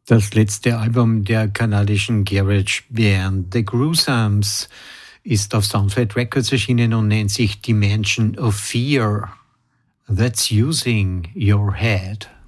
Das letzte Album der kanadischen Garage Band The Gruesome ist auf Soundflight Records erschienen und nennt sich Dimension of Fear. That's using your head.